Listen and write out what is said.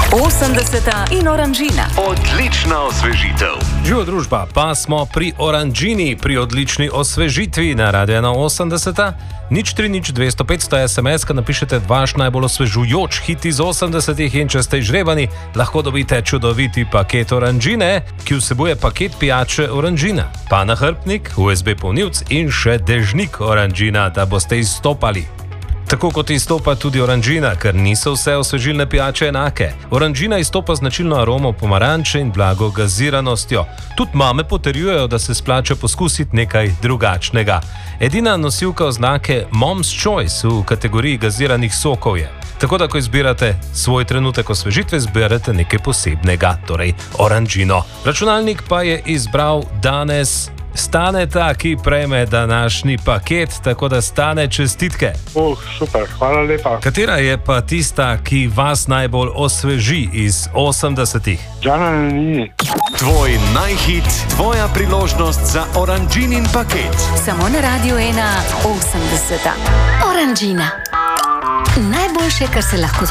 80 in Oranžina. Odlična osvežitev. Živo družba, pa smo pri Oranžini, pri odlični osvežitvi na Radio 80. 030 200 500 SMS, napišete vaš najbolj osvežujoč hit iz 80-ih in če ste žrebani, lahko dobite čudoviti paket Oranžine, ki vsebuje paket pijače Oranžina, pa nahrbtnik, USB polnilc in še dežnik Oranžina, da boste izstopali. Tako kot izstopa tudi Oranžina, ker niso vse osvežilne pijače enake. Oranžina izstopa značilno aromo pomaranče in blago gaziranostjo. Tudi mame potrjujejo, da se splača poskusiti nekaj drugačnega. Edina nosilka oznake Mom's Choice v kategoriji gaziranih sokov je. Tako da, ko izbirate svoj trenutek osvežitve, izberete nekaj posebnega, torej Oranžino. Računalnik pa je izbral danes Staneta, ki prejme današnji paket, tako da Stane, čestitke. Super, hvala lepa. Katera je pa tista, ki vas najbolj osveži iz 80-ih? Džana ni. Tvoj najhit, tvoja priložnost za Oranžinin paket. Samo na Radio 1 80. Oranžina. Najboljše, kar se lahko